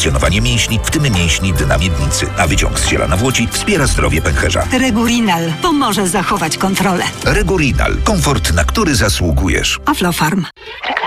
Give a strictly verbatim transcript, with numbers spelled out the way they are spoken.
Funkcjonowanie mięśni, w tym mięśni dna miednicy, a wyciąg z ziela nawłoci wspiera zdrowie pęcherza. Regurinal pomoże zachować kontrolę. Regurinal. Komfort, na który zasługujesz. Aflofarm.